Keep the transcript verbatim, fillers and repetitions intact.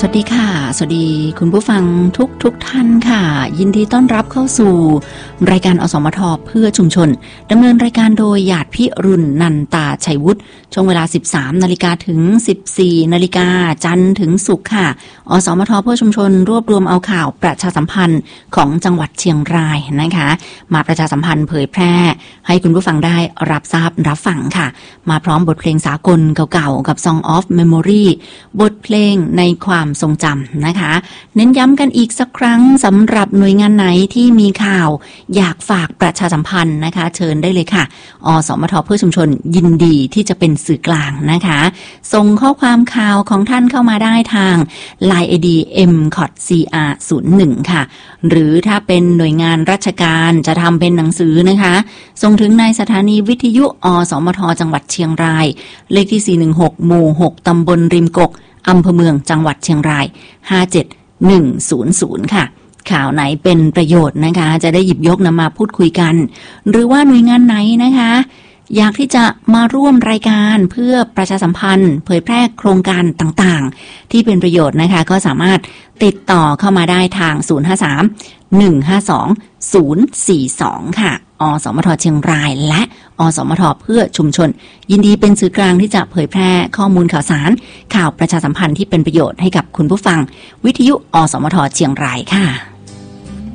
สวัสดีค่ะสวัสดีคุณผู้ฟังทุกทุกท่านค่ะยินดีต้อนรับเข้าสู่รายการอสมทเพื่อชุมชนดำเนินรายการโดยหยาดพิรุณนันตาชัยวุฒิช่วงเวลา สิบสามนาฬิกาถึง สิบสี่นาฬิกาจันทร์ถึงศุกร์ค่ะอสมทเพื่อชุมชนรวบรวมเอาข่าวประชาสัมพันธ์ของจังหวัดเชียงรายนะคะมาประชาสัมพันธ์เผยแพร่ให้คุณผู้ฟังได้รับทราบรับฟังค่ะมาพร้อมบทเพลงสากลเก่าๆกับ Song of Memory บทเพลงในความทรงจำนะคะเน้นย้ำกันอีกสักครั้งสำหรับหน่วยงานไหนที่มีข่าวอยากฝากประชาสัมพันธ์นะคะเชิญได้เลยค่ะอสมทเพื่อชุมชนยินดีที่จะเป็นสื่อกลางนะคะส่งข้อความข่าวของท่านเข้ามาได้ทาง ไลน์ ไอ ดี เอ็ม ซี โอ ที ซี อาร์ ศูนย์หนึ่ง ค่ะหรือถ้าเป็นหน่วยงานราชการจะทำเป็นหนังสือนะคะส่งถึงในสถานีวิทยุอสมทจังหวัดเชียงรายเลขที่สี่หนึ่งหกหมู่หกตำบลริมกกอำเภอเมืองจังหวัดเชียงรายห้าเจ็ดหนึ่งศูนย์ศูนย์ค่ะข่าวไหนเป็นประโยชน์นะคะจะได้หยิบยกนำมาพูดคุยกันหรือว่าหน่วยงานไหนนะคะอยากที่จะมาร่วมรายการเพื่อประชาสัมพันธ์เผยแพร่โครงการต่างๆที่เป็นประโยชน์นะคะก็สามารถติดต่อเข้ามาได้ทางศูนย์ ห้า สาม หนึ่ง ห้า สอง ศูนย์ สี่ สองค่ะอสมทเชียงรายและอสมทเพื่อชุมชนยินดีเป็นสื่อกลางที่จะเผยแพร่ข้อมูลข่าวสารข่าวประชาสัมพันธ์ที่เป็นประโยชน์ให้กับคุณผู้ฟังวิทยุอสมทเชียงรายค่ะ